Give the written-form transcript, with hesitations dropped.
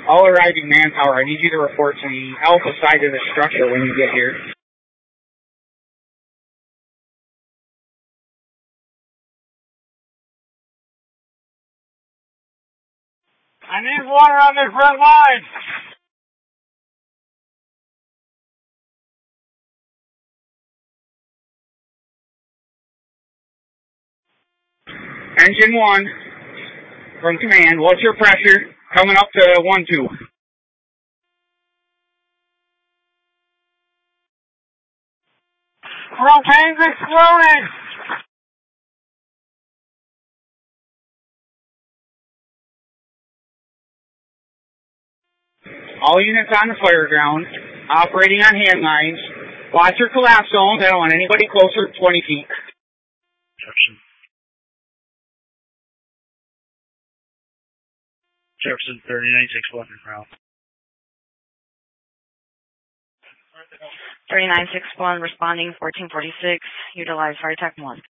All arriving manpower, I need you to report to the alpha side of the structure when you get here. I need water on this red line. Engine 1, from command, what's your pressure? Coming up to 1-2. Propane's exploding. All units on the fire ground, operating on hand lines. Watch your collapse zones. I don't want anybody closer to 20 feet. Jefferson 39-6-1 round. 39-6-1 responding 1446. Utilize fire attack 1.